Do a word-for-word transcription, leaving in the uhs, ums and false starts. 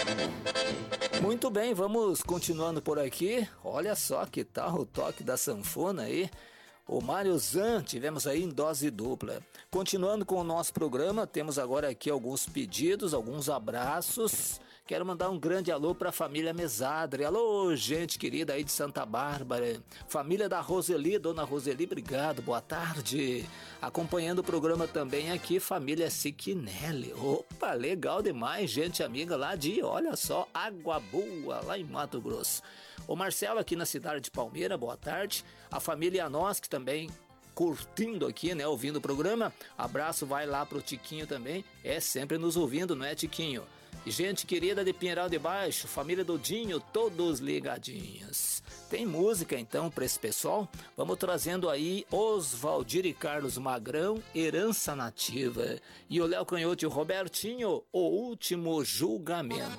Muito bem, vamos continuando por aqui. Olha só que tal o toque da sanfona aí. O Mário Zan, tivemos aí em dose dupla. Continuando com o nosso programa, temos agora aqui alguns pedidos, alguns abraços. Quero mandar um grande alô para a família Mesadre. Alô, gente querida aí de Santa Bárbara. Família da Roseli, dona Roseli, obrigado, boa tarde. Acompanhando o programa também aqui, família Siquinelli. Opa, legal demais, gente amiga lá de, olha só, Água Boa, lá em Mato Grosso. O Marcelo aqui na cidade de Palmeira, boa tarde. A família Nós, que também curtindo aqui, né, ouvindo o programa. Abraço vai lá pro Tiquinho também, é sempre nos ouvindo, não é, Tiquinho? E gente querida de Pinheiral de Baixo, família do Dinho, todos ligadinhos. Tem música então para esse pessoal? Vamos trazendo aí Oswaldir e Carlos Magrão, Herança Nativa. E o Léo Canhoto e o Robertinho, O Último Julgamento.